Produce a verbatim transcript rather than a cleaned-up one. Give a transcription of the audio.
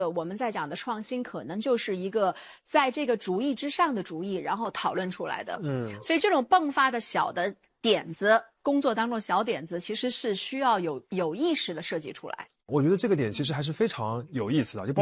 呃，我们在讲的创新，可能就是一个在这个主意之上的主意，然后讨论出来的。嗯，所以这种迸发的小的点子，工作当中小点子，其实是需要有有意识的设计出来。 我觉得这个点其实还是非常有意思的，就包。